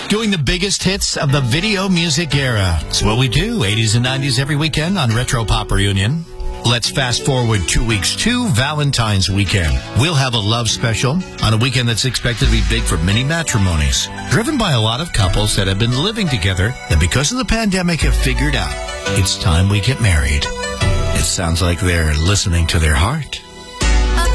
Doing the biggest hits of the video music era. It's what we do, 80s and 90s every weekend on Retro Pop Reunion. Let's fast forward 2 weeks to Valentine's weekend. We'll have a love special on a weekend that's expected to be big for many matrimonies, driven by a lot of couples that have been living together that because of the pandemic have figured out it's time we get married. It sounds like they're listening to their heart.